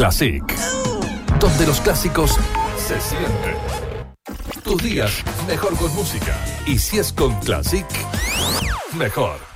Classic, donde los clásicos se sienten. Tus días mejor con música. Y si es con Classic, mejor.